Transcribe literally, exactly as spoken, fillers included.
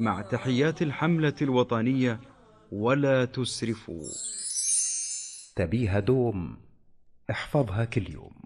مع تحيات الحملة الوطنية ولا تسرفوا. تبيها دوم، احفظها كل يوم.